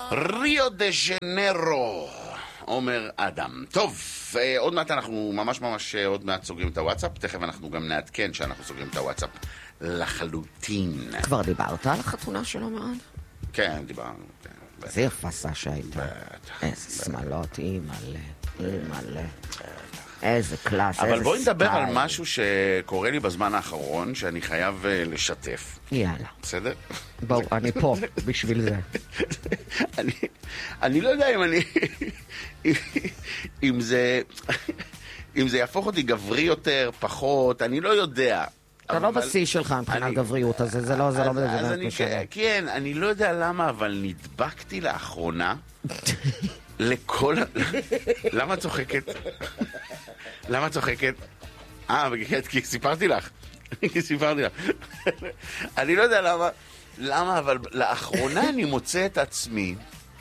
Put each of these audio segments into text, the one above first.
ריו דה ז'נרו, עומר אדם. טוב, עוד מעט אנחנו ממש עוד מעט סוגרים את הוואטסאפ. תכף אנחנו גם נעדכן שאנחנו סוגרים את הוואטסאפ לחלוטין. כבר דיברת על החתונה שלו מאוד? כן, דיברנו. זה יפה סשה הייתה. איזה שמאלות, היא מלא. איזה קלאס, איזה סטייל. אבל בואי נדבר על משהו שקורה לי בזמן האחרון, שאני חייב לשתף. יאללה. בסדר? בואו, אני פה, בשביל זה. אני לא יודע אם זה יהפוך אותי גברי יותר, פחות, אני לא יודע. אתה לא בשיא שלך מבחינת גבריות, אז זה לא קשה. כן, אני לא יודע למה, אבל נדבקתי לאחרונה לכל... למה את צוחקת? למה את צוחקת? כי סיפרתי לך. אני לא יודע למה, אבל לאחרונה אני מוצא את עצמי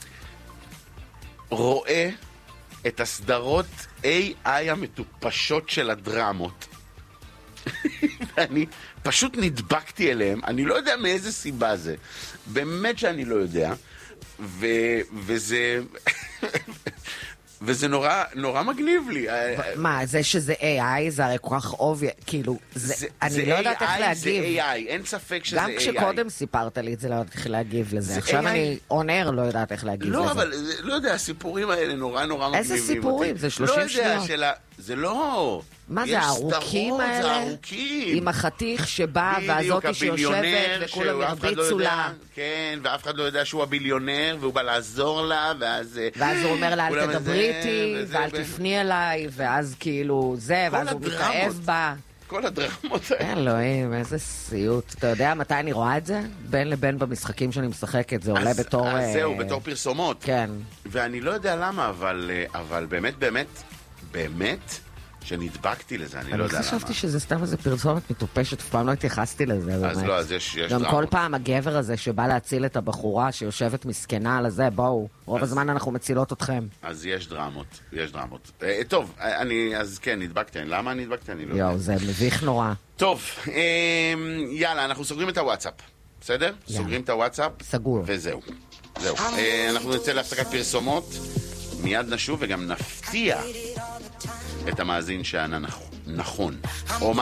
רואה את הסדרות AI המטופשות של הדרמות. ואני פשוט נדבקתי אליהם, אני לא יודע מאיזה סיבה זה. באמת שאני לא יודע. וזה נורא מגניב לי. מה, זה שזה AI, זה הרי כל כך אוביה, כאילו, אני לא יודעת איך להגיב. זה AI, אין ספק שזה AI. גם כשקודם סיפרת לי את זה, לא יודעת איך להגיב לזה. עכשיו אני עונר, לא יודעת איך להגיב לזה. לא, אבל, לא יודע, הסיפורים האלה נורא מגניבים. איזה סיפורים? זה 30 שניות. זה לא... מה זה, הארוכים האלה? זה הארוכים. עם החתיך שבא, והזאתי שיושבת, וכולם הרביצו לה. כן, ואף אחד לא יודע שהוא הביליונר, והוא בא לעזור לה, ואז הוא אומר לה, אל תדברי איתי, ואל תפני אליי, ואז כאילו זה, ואז הוא מתאהב בה. כל הדרמות האלה. אלוהים, איזה סיוט. אתה יודע מתי אני רואה את זה? בין לבין במשחקים שאני משחקת, זה עולה בתור... אז זהו, בתור פרסומות. כן. ואני לא יודע למה, אבל באמת, שנדבקתי לזה, אני לא יודע למה. אני חשבתי שזה סתם איזה פרסומת מטופשת, אף פעם לא התייחסתי לזה. אז לא, אז יש גם דרמות. כל פעם הגבר הזה שבא להציל את הבחורה שיושבת מסכנה על הזה, בואו, רוב הזמן אנחנו מצילות אתכם. אז יש דרמות. טוב, אז כן, נדבקתי. למה נדבקתי? אני לא יודע. יואו, זה מביך נורא. טוב, יאללה, אנחנו סוגרים את הוואטסאפ. בסדר? סוגרים את הוואטסאפ. סגור. וזהו. אנחנו נצא להפסקת פרסומות. מיד נשוב וגם נפתיע את המאזין שענה נכון.